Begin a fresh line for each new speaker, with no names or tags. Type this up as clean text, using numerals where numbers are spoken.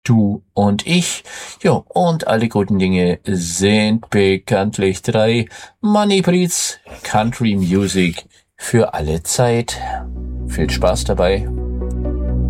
Du und ich. Ja, und alle guten Dinge sind bekanntlich drei. Money Breeds Country Music für alle Zeit. Viel Spaß dabei.